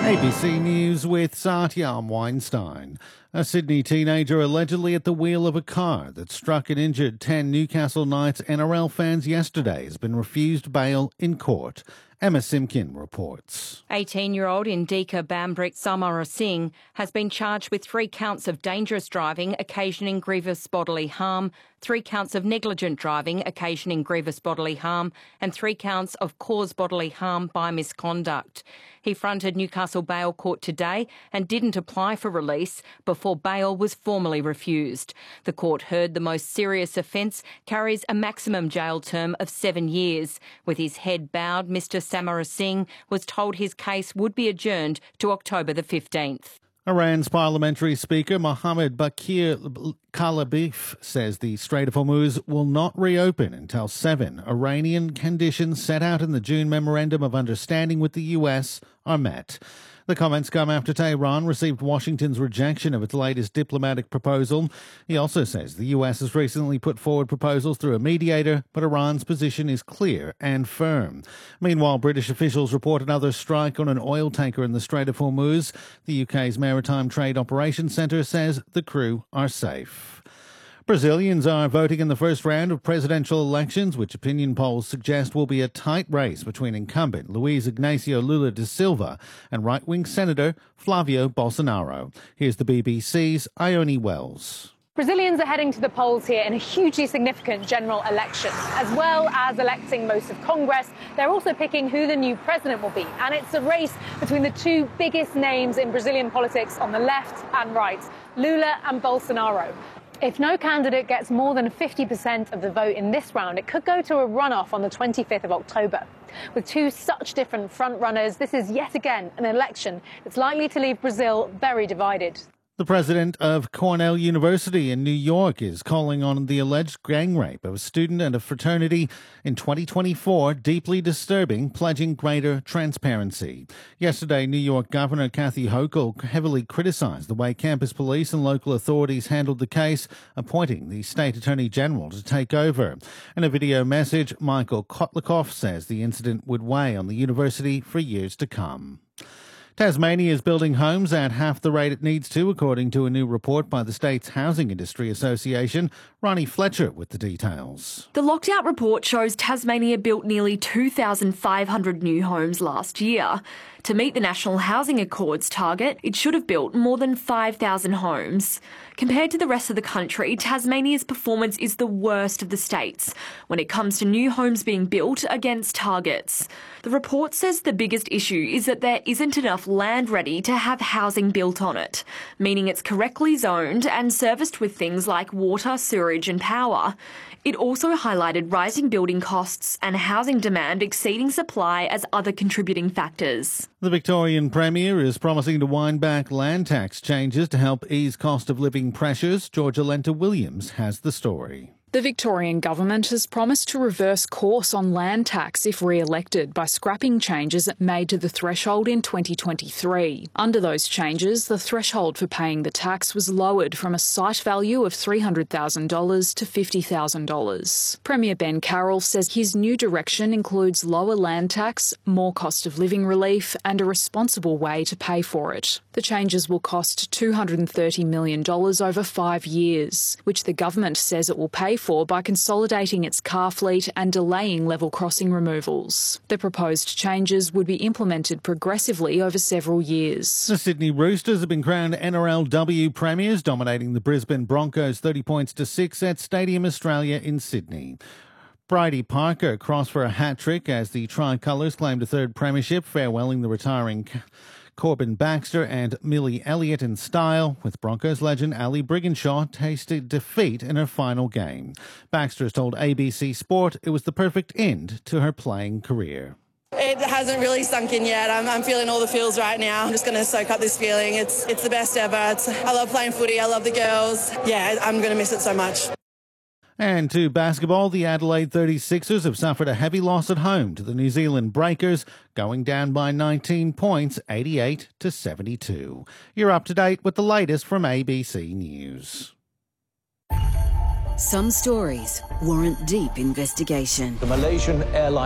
ABC News with Satyam Weinstein. A Sydney teenager allegedly at the wheel of a car that struck and injured 10 Newcastle Knights NRL fans yesterday has been refused bail in court. Emma Simkin reports. 18-year-old Indika Bambrick Samarasinghe has been charged with 3 counts of dangerous driving occasioning grievous bodily harm, 3 counts of negligent driving occasioning grievous bodily harm and 3 counts of cause bodily harm by misconduct. He fronted Newcastle Bail Court today and didn't apply for release before bail was formally refused. The court heard the most serious offence carries a maximum jail term of 7 years. With his head bowed, Mr Samarasinghe was told his case would be adjourned to October the 15th. Iran's parliamentary speaker Mohammad Bakir Kalibaf says the Strait of Hormuz will not reopen until 7 Iranian conditions set out in the June Memorandum of Understanding with the US are met. The comments come after Tehran received Washington's rejection of its latest diplomatic proposal. He also says the US has recently put forward proposals through a mediator, but Iran's position is clear and firm. Meanwhile, British officials report another strike on an oil tanker in the Strait of Hormuz. The UK's Maritime Trade Operations Centre says the crew are safe. Brazilians are voting in the first round of presidential elections, which opinion polls suggest will be a tight race between incumbent Luiz Inácio Lula da Silva and right-wing Senator Flávio Bolsonaro. Here's the BBC's Ione Wells. Brazilians are heading to the polls here in a hugely significant general election. As well as electing most of Congress, they're also picking who the new president will be. And it's a race between the 2 biggest names in Brazilian politics on the left and right, Lula and Bolsonaro. If no candidate gets more than 50% of the vote in this round, it could go to a runoff on the 25th of October. With 2 such different front-runners, this is yet again an election that's likely to leave Brazil very divided. The president of Cornell University in New York is calling on the alleged gang rape of a student and a fraternity in 2024 deeply disturbing, pledging greater transparency. Yesterday, New York Governor Kathy Hochul heavily criticized the way campus police and local authorities handled the case, appointing the state attorney general to take over. In a video message, Michael Kotlikoff says the incident would weigh on the university for years to come. Tasmania is building homes at half the rate it needs to, according to a new report by the state's Housing Industry Association. Ronnie Fletcher with the details. The locked-out report shows Tasmania built nearly 2,500 new homes last year. To meet the National Housing Accord's target, it should have built more than 5,000 homes. Compared to the rest of the country, Tasmania's performance is the worst of the states when it comes to new homes being built against targets. The report says the biggest issue is that there isn't enough land ready to have housing built on it, meaning it's correctly zoned and serviced with things like water, sewerage and power. It also highlighted rising building costs and housing demand exceeding supply as other contributing factors. The Victorian Premier is promising to wind back land tax changes to help ease cost of living pressures. Georgia Lenta-Williams has the story. The Victorian government has promised to reverse course on land tax if re-elected by scrapping changes it made to the threshold in 2023. Under those changes, the threshold for paying the tax was lowered from a site value of $300,000 to $50,000. Premier Ben Carroll says his new direction includes lower land tax, more cost of living relief and a responsible way to pay for it. The changes will cost $230 million over 5 years, which the government says it will pay for by consolidating its car fleet and delaying level crossing removals. The proposed changes would be implemented progressively over several years. The Sydney Roosters have been crowned NRLW premiers, dominating the Brisbane Broncos 30 points to 6 at Stadium Australia in Sydney. Bridie Parker crossed for a hat-trick as the Tricolours claimed a 3rd premiership, farewelling the retiring Corbin Baxter and Millie Elliott in style, with Broncos legend Ali Brigginshaw tasted defeat in her final game. Baxter has told ABC Sport it was the perfect end to her playing career. It hasn't really sunk in yet. I'm feeling all the feels right now. I'm just going to soak up this feeling. It's the best ever. I love playing footy. I love the girls. Yeah, I'm going to miss it so much. And to basketball, the Adelaide 36ers have suffered a heavy loss at home to the New Zealand Breakers, going down by 19 points, 88 to 72. You're up to date with the latest from ABC News. Some stories warrant deep investigation. The Malaysian airline